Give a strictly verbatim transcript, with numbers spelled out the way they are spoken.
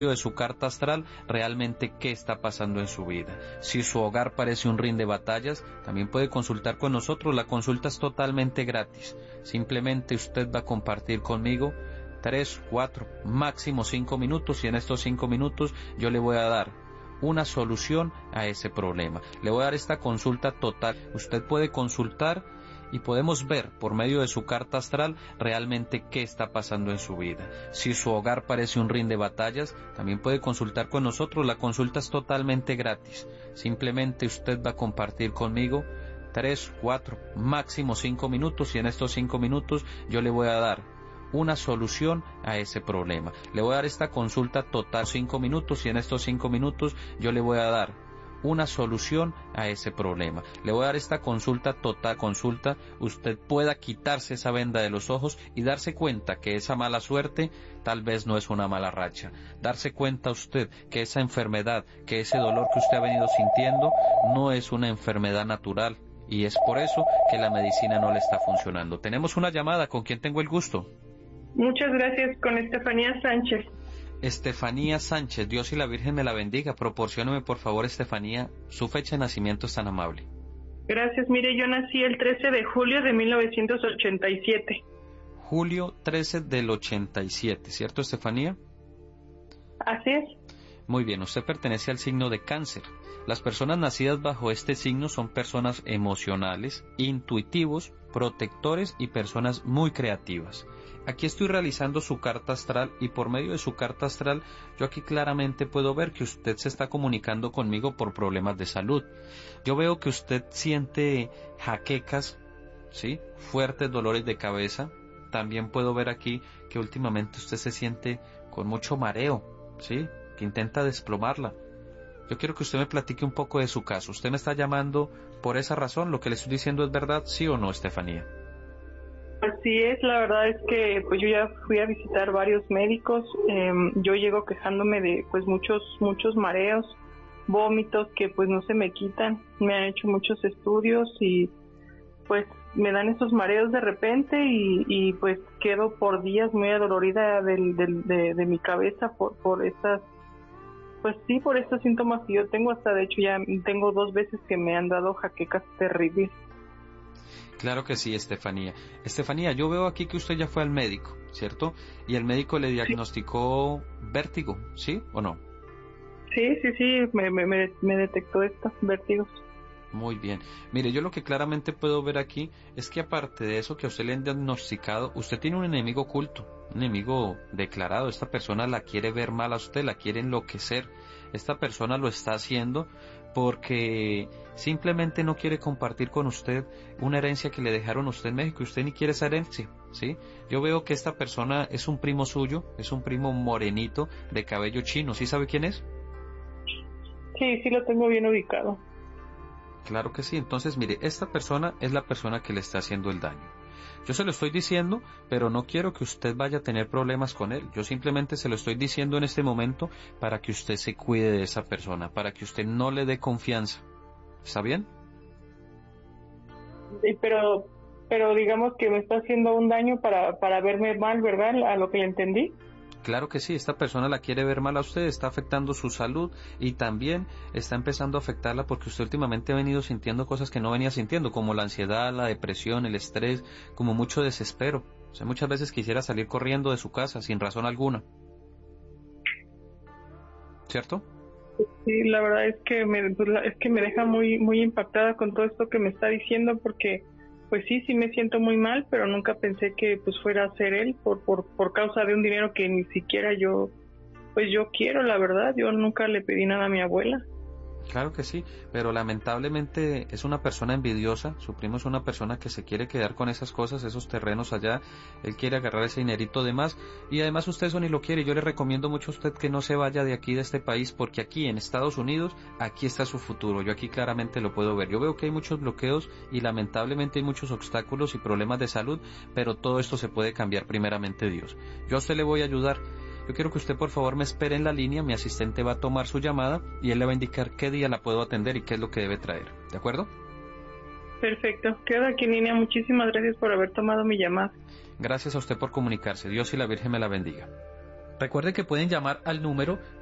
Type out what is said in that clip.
de su carta astral realmente qué está pasando en su vida. Si su hogar parece un ring de batallas, también puede consultar con nosotros. La consulta es totalmente gratis. Simplemente usted va a compartir conmigo tres, cuatro, máximo cinco minutos, y en estos cinco minutos yo le voy a dar una solución a ese problema. Le voy a dar esta consulta total. Usted puede consultar y podemos ver por medio de su carta astral realmente qué está pasando en su vida. Si su hogar parece un ring de batallas, también puede consultar con nosotros. La consulta es totalmente gratis. Simplemente usted va a compartir conmigo tres, cuatro, máximo cinco minutos, y en estos cinco minutos yo le voy a dar una solución a ese problema. Le voy a dar esta consulta total cinco minutos, y en estos cinco minutos yo le voy a dar una solución a ese problema. Le voy a dar esta consulta total, consulta, usted pueda quitarse esa venda de los ojos y darse cuenta que esa mala suerte tal vez no es una mala racha. Darse cuenta usted que esa enfermedad, que ese dolor que usted ha venido sintiendo no es una enfermedad natural, y es por eso que la medicina no le está funcionando. Tenemos una llamada. ¿Con quién tengo el gusto? Muchas gracias, con Estefanía Sánchez. Estefanía Sánchez, Dios y la Virgen me la bendiga. Proporcióneme por favor, Estefanía, su fecha de nacimiento es tan amable. Gracias, mire, yo nací el trece de julio de mil novecientos ochenta y siete. Julio trece del ochenta y siete, ¿cierto, Estefanía? Así es. Muy bien, usted pertenece al signo de Cáncer. Las personas nacidas bajo este signo son personas emocionales, intuitivos, protectores y personas muy creativas. Aquí estoy realizando su carta astral, y por medio de su carta astral yo aquí claramente puedo ver que usted se está comunicando conmigo por problemas de salud. Yo veo que usted siente jaquecas, ¿sí? Fuertes dolores de cabeza. También puedo ver aquí que últimamente usted se siente con mucho mareo, ¿sí? Que intenta desplomarla. Yo quiero que usted me platique un poco de su caso. ¿Usted me está llamando por esa razón? ¿Lo que le estoy diciendo es verdad, sí o no, Estefanía? Así es, la verdad es que pues yo ya fui a visitar varios médicos. Eh, yo llego quejándome de pues muchos muchos mareos, vómitos que pues no se me quitan. Me han hecho muchos estudios y pues me dan esos mareos de repente y, y pues quedo por días muy adolorida del, del, de, de mi cabeza por por estas pues sí, por estos síntomas que yo tengo. Hasta de hecho ya tengo dos veces que me han dado jaquecas terribles. Claro que sí, Estefanía. Estefanía, yo veo aquí que usted ya fue al médico, ¿cierto? Y el médico le diagnosticó sí. vértigo, ¿sí o no? Sí, sí, sí, me, me, me detectó estos vértigos. Muy bien. Mire, yo lo que claramente puedo ver aquí es que aparte de eso que a usted le han diagnosticado, usted tiene un enemigo oculto, un enemigo declarado. Esta persona la quiere ver mal a usted, la quiere enloquecer. Esta persona lo está haciendo porque simplemente no quiere compartir con usted una herencia que le dejaron a usted en México, y usted ni quiere esa herencia, ¿sí? Yo veo que esta persona es un primo suyo, es un primo morenito de cabello chino. ¿Sí sabe quién es? Sí, sí lo tengo bien ubicado. Claro que sí. Entonces, mire, esta persona es la persona que le está haciendo el daño. Yo se lo estoy diciendo, pero no quiero que usted vaya a tener problemas con él. Yo simplemente se lo estoy diciendo en este momento para que usted se cuide de esa persona, para que usted no le dé confianza. ¿Está bien? Sí, pero, pero digamos que me está haciendo un daño para, para verme mal, ¿verdad? A lo que le entendí. Claro que sí, esta persona la quiere ver mal a usted, está afectando su salud y también está empezando a afectarla porque usted últimamente ha venido sintiendo cosas que no venía sintiendo, como la ansiedad, la depresión, el estrés, como mucho desespero. O sea, muchas veces quisiera salir corriendo de su casa sin razón alguna. ¿Cierto? Sí, la verdad es que me, pues, es que me deja muy, muy impactada con todo esto que me está diciendo, porque pues sí, sí me siento muy mal, pero nunca pensé que pues fuera a ser él por, por, por causa de un dinero que ni siquiera yo, pues yo quiero, la verdad. Yo nunca le pedí nada a mi abuela. Claro que sí, pero lamentablemente es una persona envidiosa. Su primo es una persona que se quiere quedar con esas cosas, esos terrenos allá. Él quiere agarrar ese dinerito de más, y además usted eso ni lo quiere. Yo le recomiendo mucho a usted que no se vaya de aquí, de este país, porque aquí en Estados Unidos, aquí está su futuro. Yo aquí claramente lo puedo ver. Yo veo que hay muchos bloqueos y lamentablemente hay muchos obstáculos y problemas de salud, pero todo esto se puede cambiar primeramente Dios. Yo a usted le voy a ayudar. Yo quiero que usted por favor me espere en la línea. Mi asistente va a tomar su llamada y él le va a indicar qué día la puedo atender y qué es lo que debe traer. ¿De acuerdo? Perfecto. Quedo aquí en línea. Muchísimas gracias por haber tomado mi llamada. Gracias a usted por comunicarse. Dios y la Virgen me la bendiga. Recuerde que pueden llamar al número